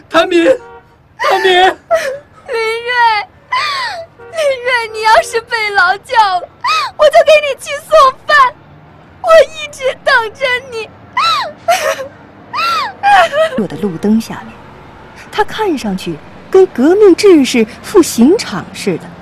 谭敏， 林睿，你要是被劳教了，我就给你去送饭，我一直等着你。 我的路灯下面，他看上去跟革命志士赴刑场似的。